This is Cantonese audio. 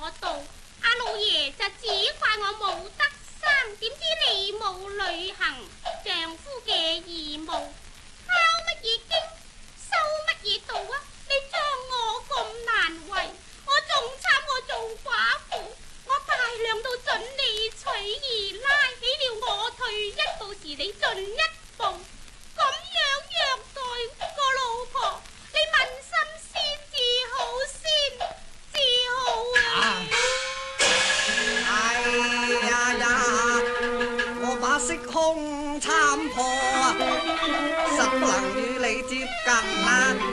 我度，阿老爺就只怪我冇得生，點知你冇履行丈夫嘅義務，敲乜嘢經，收乜嘢道啊！你將我咁難為，我仲慘我做寡婦，我大量到准你娶二奶，起了我退一步時你進一步，咁樣虐待個老婆，你問心先至好先至好啊！ 哎呀呀，我把色凶參破啊，實不能與你接近啊！